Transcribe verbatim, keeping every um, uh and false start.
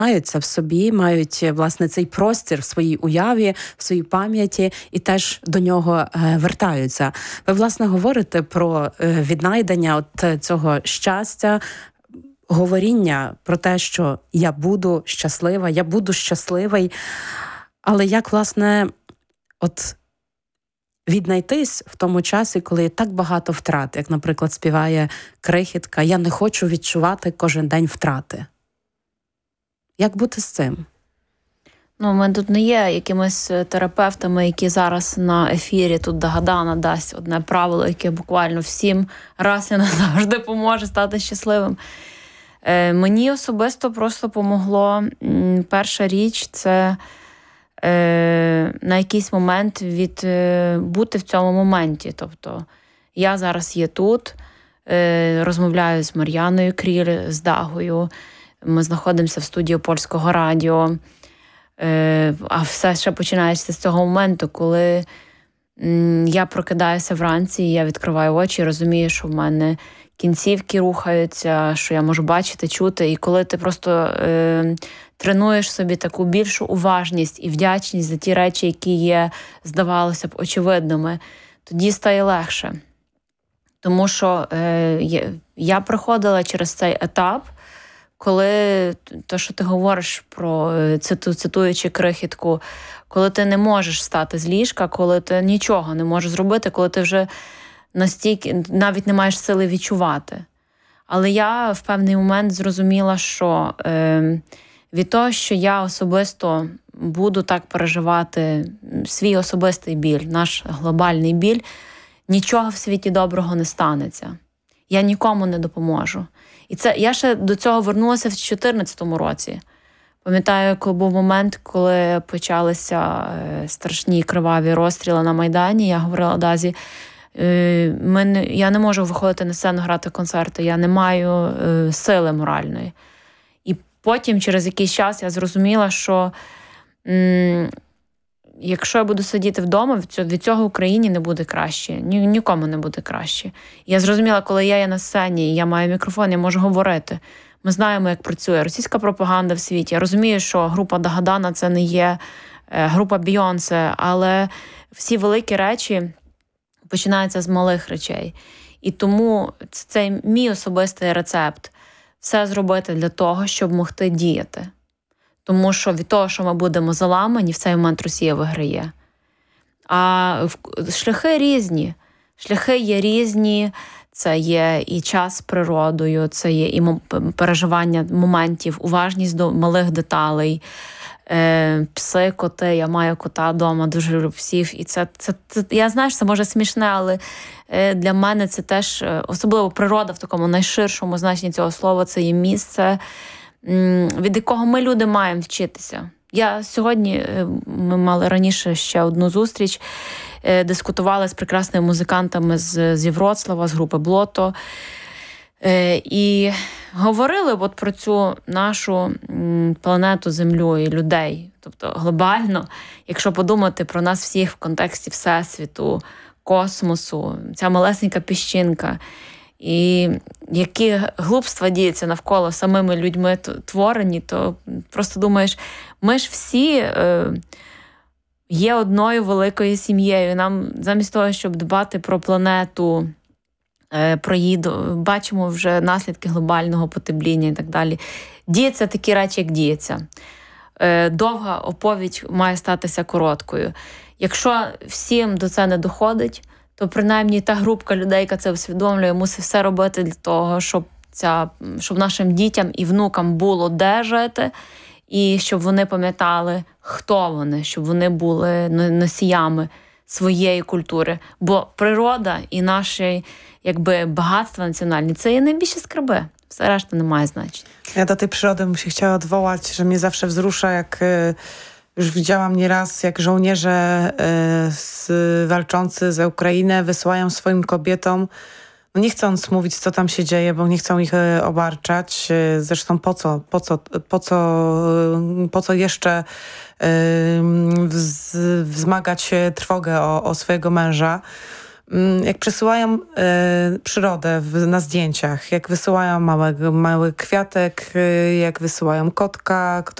мають це в собі, мають, власне, цей простір в своїй уяві, в своїй пам'яті і теж до нього вертаються. Ви, власне, говорите про віднайдення от цього щастя, говоріння про те, що я буду щаслива, я буду щасливий. Але як, власне, от віднайтись в тому часі, коли є так багато втрат, як, наприклад, співає Крихітка, я не хочу відчувати кожен день втрати. Як бути з цим? Ну, ми тут не є якимись терапевтами, які зараз на ефірі тут Дагадана дасть одне правило, яке буквально всім раз і назавжди поможе стати щасливим. Е, мені особисто просто помогло. Перша річ – це е, на якийсь момент від, е, бути в цьому моменті. Тобто я зараз є тут, е, розмовляю з Мар'яною Кріль, з Дагою, ми знаходимося в студії Польського радіо. А все ще починається з цього моменту, коли я прокидаюся вранці, я відкриваю очі, розумію, що в мене кінцівки рухаються, що я можу бачити, чути. І коли ти просто е, тренуєш собі таку більшу уважність і вдячність за ті речі, які є, здавалося б, очевидними, тоді стає легше. Тому що е, я, я проходила через цей етап, коли те, що ти говориш про, циту, цитуючи Крихітку, коли ти не можеш встати з ліжка, коли ти нічого не можеш зробити, коли ти вже настільки, навіть не маєш сили відчувати. Але я в певний момент зрозуміла, що е, від того, що я особисто буду так переживати свій особистий біль, наш глобальний біль, нічого в світі доброго не станеться. Я нікому не допоможу. І це я ще до цього вернулася в чотирнадцятому році. Пам'ятаю, коли був момент, коли почалися страшні криваві розстріли на Майдані. Я говорила Дазі, ми не, я не можу виходити на сцену, грати концерти, я не маю е, сили моральної. І потім, через якийсь час, я зрозуміла, що м, якщо я буду сидіти вдома, від цього, від цього Україні не буде краще. Ні, нікому не буде краще. Я зрозуміла, коли я є на сцені, я маю мікрофон, я можу говорити. Ми знаємо, як працює російська пропаганда в світі. Я розумію, що група Дагадана – це не є е, група Бейонсе, але всі великі речі починаються з малих речей. І тому це мій особистий рецепт. Все зробити для того, щоб могти діяти. Тому що від того, що ми будемо заламані, в цей момент Росія виграє. А шляхи різні. Шляхи є різні. Це є і час з природою, це є і переживання моментів, уважність до малих деталей. Пси, коти, я маю кота вдома, дуже люблю псів. І це, це, це, я знаю, що це може смішне, але для мене це теж, особливо природа в такому найширшому значенні цього слова, це є місце, від якого ми, люди, маємо вчитися. Я сьогодні, ми мали раніше ще одну зустріч, дискутували з прекрасними музикантами з, з Євроцлава, з групи Блото, і говорили от про цю нашу планету Землю і людей. Тобто глобально, якщо подумати про нас всіх в контексті Всесвіту, космосу, ця малесенька піщинка, і які глупства діються навколо самими людьми творені, то просто думаєш, ми ж всі е, є одною великою сім'єю. Нам замість того, щоб дбати про планету, е, про її, бачимо вже наслідки глобального потепління і так далі. Діються такі речі, як діються. Е, довга оповідь має статися короткою. Якщо всім до це не доходить, то принаймні та групка людей, яка це усвідомлює, мусить все робити для того, щоб, ця, щоб нашим дітям і внукам було де жити, і щоб вони пам'ятали, хто вони, щоб вони були носіями своєї культури. Бо природа і наші якби, багатства nacionalne, це є najbliższe skarby. Все решта nie ma znaczenia. Ja do tej przyrody bym się chciała odwołać, że mnie zawsze wzrusza, jak już widziałam nieraz, jak żołnierze z, walczący za Ukrainę wysyłają swoim kobietom, no nie chcąc mówić, co tam się dzieje, bo nie chcą ich obarczać. Zresztą po co, po co, po co, po co jeszcze wz, wzmagać trwogę o, o swojego męża. jak przesyłają y, przyrodę w, na zdjęciach, jak wysyłają małego, mały kwiatek, y, jak wysyłają kotka,